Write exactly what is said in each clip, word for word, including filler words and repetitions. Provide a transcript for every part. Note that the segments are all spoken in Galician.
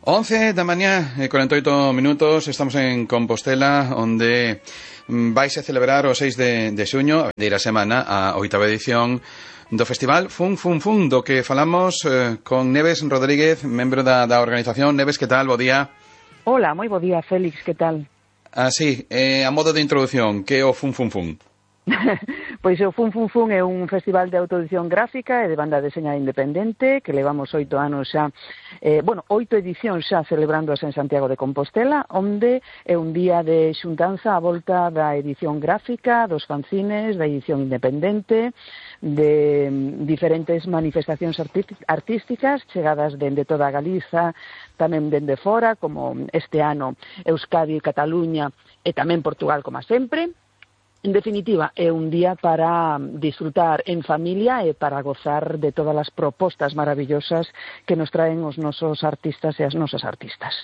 once da mañá e cuarenta e oito minutos, estamos en Compostela, onde vais a celebrar o seis de, de xuño, a vindeira semana, a oitava edición do Festival Fun Fun Fun, do que falamos eh, con Neves Rodríguez, membro da, da organización. Neves, que tal? Bo día. Hola, moi bo día, Félix, que tal? Así, eh, a modo de introducción, que é o Fun Fun Fun? Pois o Fun Fun Fun é un festival de autoedición gráfica e de banda deseñada independente que levamos oito anos xa, eh, bueno, oito edicións xa celebrándoas en Santiago de Compostela, onde é un día de xuntanza a volta da edición gráfica, dos fanzines, da edición independente, de diferentes manifestacións artísticas chegadas dende toda a Galiza, tamén dende fora, como este ano Euskadi e Cataluña e tamén Portugal, como sempre. En definitiva, é un día para disfrutar en familia e para gozar de todas as propostas maravillosas que nos traen os nosos artistas e as nosas artistas.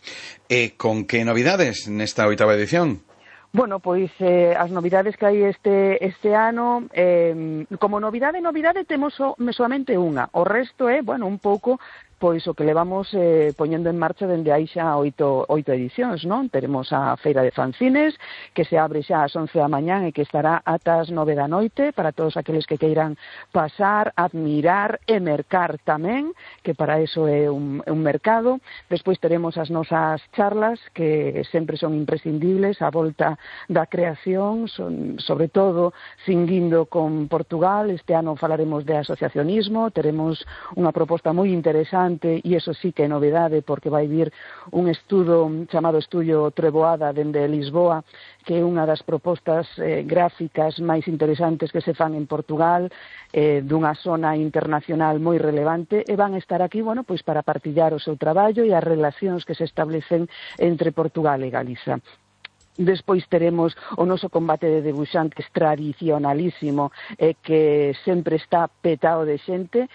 E con que novidades nesta oitava edición? Bueno, pois eh, as novidades que hai este este ano, eh, como novidade, novidade temos so, soamente unha. O resto é, bueno, un pouco pois o que levamos eh, poñendo en marcha dende aí xa oito, oito edicións, non? Teremos a Feira de Fanzines, que se abre xa ás once da mañán e que estará ata as nove da noite para todos aqueles que queiran pasar, admirar e mercar tamén, que para eso é un, un mercado. Despois teremos as nosas charlas, que sempre son imprescindibles, a volta da creación, son, sobre todo cinguindo con Portugal. Este ano falaremos de asociacionismo, teremos unha proposta moi interesante, e iso sí que é novedade, porque vai vir un estudo chamado Estudio Treboada dende Lisboa, que é unha das propostas eh, gráficas máis interesantes que se fan en Portugal, eh, dunha zona internacional moi relevante, e van estar aquí, bueno, pois para partillar o seu traballo e as relacións que se establecen entre Portugal e Galiza. Despois teremos o noso combate de debuxantes tradicionalísimo, eh, que sempre está petado de xente,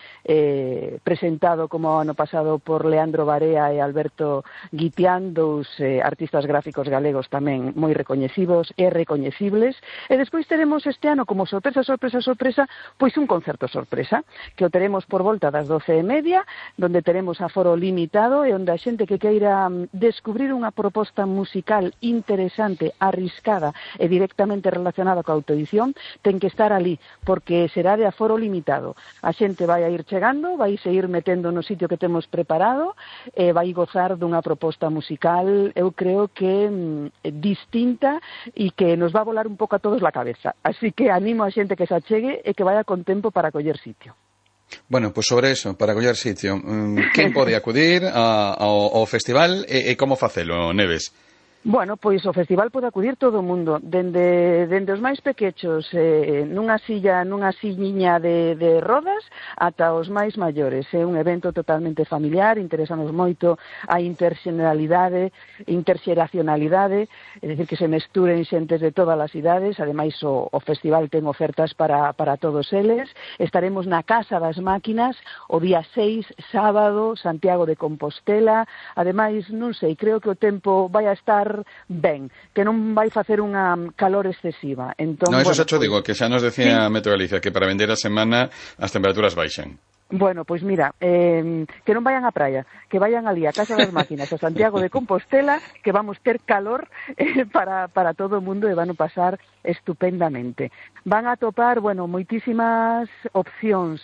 eh, presentado como ano pasado por Leandro Barea e Alberto Guitián, dous eh, artistas gráficos galegos tamén moi recoñecidos e recoñecibles. E despois teremos este ano como sorpresa, sorpresa, sorpresa, pois un concerto sorpresa, que o teremos por volta das doce e media, donde teremos aforo limitado e onde a xente que queira descubrir unha proposta musical interesante, arriscada e directamente relacionada coa autoedición, ten que estar ali, porque será de aforo limitado. A xente vai a ir chegando, vai se ir metendo no sitio que temos preparado e vai gozar dunha proposta musical, eu creo que mm, distinta e que nos va a volar un pouco a todos la cabeza. Así que animo a xente que se achegue e que vaya con tempo para coller sitio. Bueno, pois sobre eso, para coller sitio, quen pode acudir a, ao, ao festival e, e como facelo, Neves? Bueno, pois o festival pode acudir todo o mundo, dende, dende os máis pequechos, eh, nunha silla, nunha silliña de, de rodas, ata os máis maiores. É un evento totalmente familiar, interesanos moito a interxeneralidade, interxeracionalidade, é dicir, que se mesturen xentes de todas as idades. Ademais, o, o festival ten ofertas para, para todos eles. Estaremos na Casa das Máquinas o día seis, sábado, Santiago de Compostela. Ademais, non sei, creo que o tempo vai a estar ben, que non vai facer unha calor excesiva. Entón, no, eso bueno, xa cho digo, que xa nos decía sí. Meteo Galicia que para vender a semana as temperaturas baixan. Bueno, pois mira, eh, que non vayan á praia, que vayan ali a Casa das Máquinas, a Santiago de Compostela, que vamos ter calor eh, para, para todo o mundo e van a pasar estupendamente. Van a topar, bueno, moitísimas opcións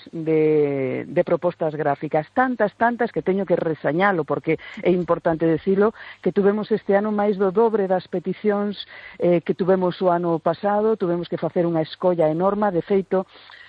de, de propostas gráficas, tantas, tantas que teño que resañalo, porque é importante decilo, que tuvemos este ano máis do dobre das peticións eh, que tuvemos o ano pasado. Tuvemos que facer unha escolla enorme. De feito,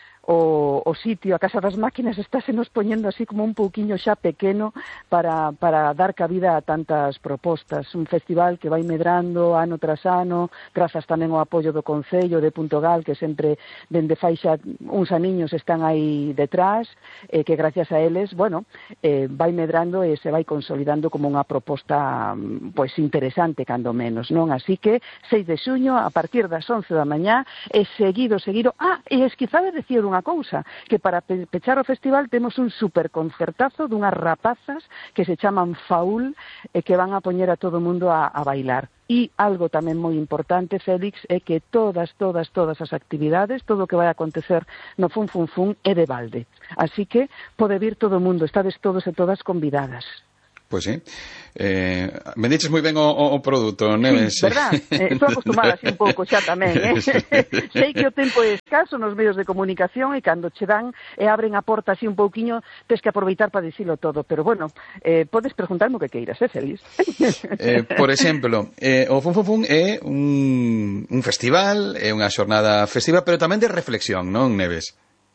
O, o sitio, a Casa das Máquinas, está se nos poñendo así como un pouquiño xa pequeno para, para dar cabida a tantas propostas. Un festival que vai medrando ano tras ano, grazas tamén ao apoio do Concello de Puntogal, que sempre dende fai xa uns aniños están aí detrás, eh, que gracias a eles, bueno, eh, vai medrando e se vai consolidando como unha proposta pois interesante, cando menos, non? Así que seis de xuño, a partir das once da mañá, e seguido, seguido, ah, e esquizade decir unha cousa, que para pechar o festival temos un superconcertazo dunhas rapazas que se chaman Faul e que van a poñer a todo o mundo a, a bailar. E algo tamén moi importante, Félix, é que todas, todas, todas as actividades, todo o que vai acontecer no Fun Fun Fun é de balde. Así que pode vir todo o mundo, estades todos e todas convidadas. Pois sí. Eh, vendiches moi ben o, o produto, Neves. Sí, verdad? Eh, estou acostumada así un pouco xa tamén, eh? Sei que o tempo é escaso nos medios de comunicación e cando che dan e abren a porta así un pouquiño, tens que aproveitar para dicilo todo, pero bueno, eh, podes preguntarme o que queiras, eh, feliz. eh, por exemplo, eh, o Fun Fun Fun é un, un festival, é unha xornada festiva, pero tamén de reflexión, non, Neves?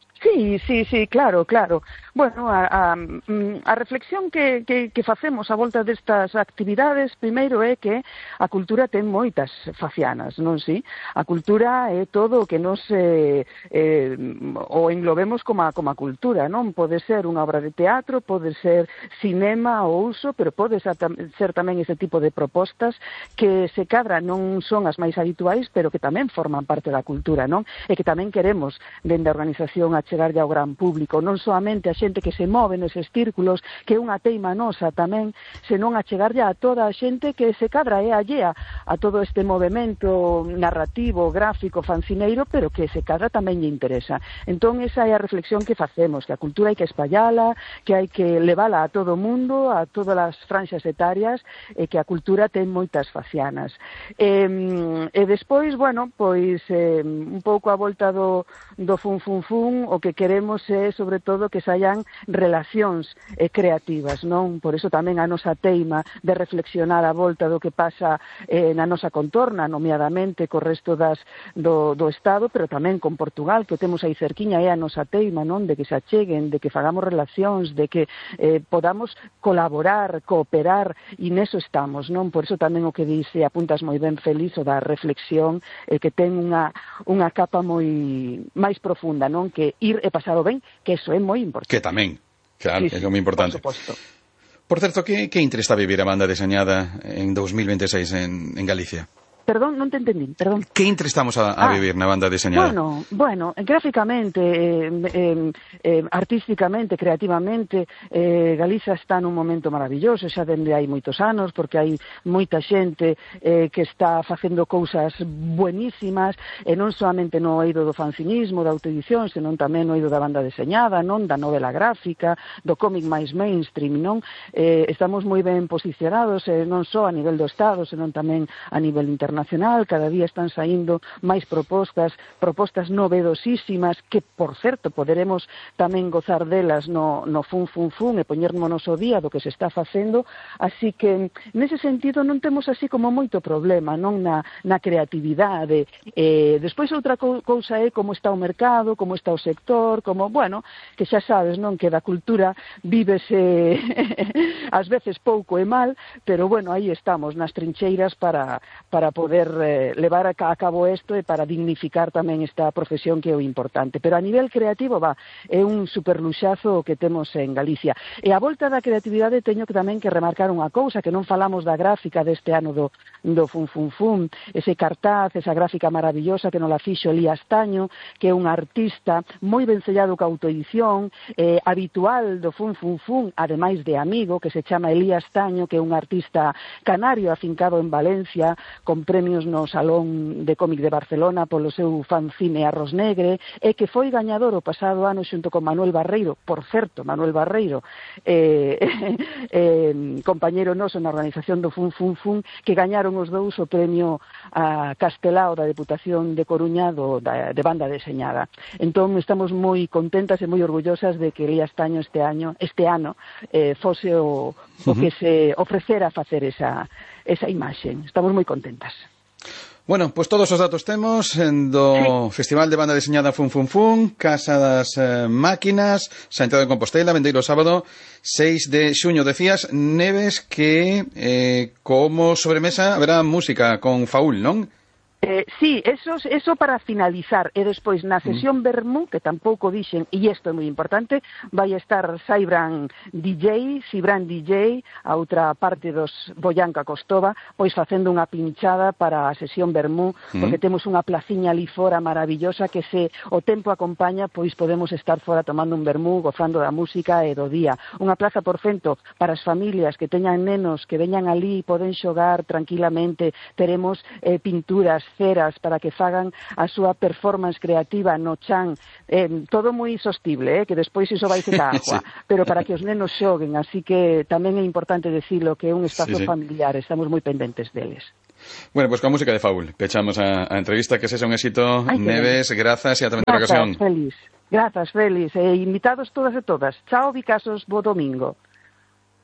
Sí, sí, sí, claro, claro. Bueno, a, a, a reflexión que, que, que facemos a volta destas actividades, primeiro é que a cultura ten moitas facianas, non si? A cultura é todo o que nos eh, eh, o englobemos como a, como a cultura, non? Pode ser unha obra de teatro, pode ser cinema ou uso, pero pode ser tamén ese tipo de propostas que se cadra non son as máis habituais, pero que tamén forman parte da cultura, non? E que tamén queremos, dende a organización, a chegarlle ao gran público, non soamente a xente que se move neses círculos, que é unha teima nosa tamén, senón a chegarlle a toda a xente que se cadra é allea a todo este movimento narrativo, gráfico, fancineiro, pero que se cadra tamén lle interesa. Entón, esa é a reflexión que facemos, que a cultura hai que espallala, que hai que levala a todo o mundo, a todas as franxas etarias, e que a cultura ten moitas facianas. E, e despois, bueno, pois eh, un pouco a volta do, do fun fun fun, o que queremos é, sobre todo, que saian relacións eh, creativas, non? Por iso tamén a nosa teima de reflexionar a volta do que pasa eh, na nosa contorna, nomeadamente co resto das, do, do Estado, pero tamén con Portugal, que temos aí cerquiña, é a nosa teima, non? De que se acheguen, de que fagamos relacións, de que eh, podamos colaborar, cooperar, e neso estamos, non? Por iso tamén o que dice, apuntas moi ben, Feliz, o da reflexión, eh, que ten unha, unha capa moi máis profunda, non? Que ir e pasado ben, que eso é moi importante. Que tamén, claro, sí, sí, é moi importante. Por suposto. Por certo, que, que interesa vivir a banda deseñada en dos mil veintiséis en, en Galicia? Perdón, non te entendín, perdón. Que intre estamos a, a ah, vivir na banda deseñada? Bueno, bueno, gráficamente, eh, eh, eh, artísticamente, creativamente, eh, Galiza está nun momento maravilloso, xa dende hai moitos anos, porque hai moita xente eh, que está facendo cousas buenísimas, e non solamente no eido do fancinismo, da autoedición, senón tamén no eido da banda deseñada, non, da novela gráfica, do cómic máis mainstream, non? Eh, estamos moi ben posicionados, eh, non só a nivel do Estado, senón tamén a nivel internacional. Nacional, cada día están saindo máis propostas, propostas novedosísimas que, por certo, poderemos tamén gozar delas no, no fun fun fun e poñernos o día do que se está facendo, así que nese sentido non temos así como moito problema, non, na, na creatividade. Eh, despois outra cousa é como está o mercado, como está o sector, como, bueno, que xa sabes, non, que da cultura vívese ás veces pouco e mal, pero bueno, aí estamos nas trincheiras para, para poder poder eh, levar a cabo isto e para dignificar tamén esta profesión que é o importante. Pero a nivel creativo, va, é un superluxazo que temos en Galicia. E a volta da creatividade teño que tamén que remarcar unha cousa, que non falamos da gráfica deste ano do, do Fun Fun Fun, ese cartaz, esa gráfica maravillosa que nos la fixo Elías Taño, que é un artista moi ben sellado ca autoedición, eh, habitual do Fun Fun Fun, ademais de amigo, que se chama Elías Taño, que é un artista canario afincado en Valencia, con premios no Salón de Cómic de Barcelona polo seu fanzine Arroz Negre, e que foi gañador o pasado ano xunto con Manuel Barreiro, por certo, Manuel Barreiro, eh, eh, compañeiro noso na organización do Fun Fun Fun, que gañaron os dous o premio a Castelao da Deputación de Coruña do, da, de banda deseñada. Entón, estamos moi contentas e moi orgullosas de que Elías Taño este ano, este ano eh, fose o, o que se ofrecera a facer esa, esa imaxe. Estamos moi contentas. Bueno, pois pues todos os datos temos do sí. Festival de Banda Deseñada Fun Fun Fun, Casa das eh, Máquinas, Santiago de Compostela, vendeiro sábado seis de xuño. Decías, Neves, que eh, como sobremesa haberá música con Faúl, non? Eh, sí, eso, eso para finalizar, e despois na sesión mm. Vermú, que tampouco dixen, e isto é moi importante, vai estar Saibran D J, Sibran D J, a outra parte dos Boyanca Costova, pois facendo unha pinchada para a sesión Vermú, mm. porque temos unha placiña ali fora maravillosa que se o tempo acompaña, pois podemos estar fora tomando un Vermú, gozando da música e do día. Unha plaza, por cento, para as familias que teñan nenos que veñan ali e poden xogar tranquilamente, teremos eh, pinturas ceras para que fagan a súa performance creativa no chan, eh, todo moi sostible, eh, que despois iso vai ser a agua, sí. Pero para que os nenos xoguen, así que tamén é importante decirlo que é un espazo sí, sí. familiar, estamos moi pendentes deles. Bueno, pues con música de Faul pechamos a, a entrevista, que sexa un éxito. Ay, Neves, grazas e ata outra ocasión. Grazas, Félix. Grazas, Félix. E invitados todas e todas. Chao, Vicasos, bo domingo.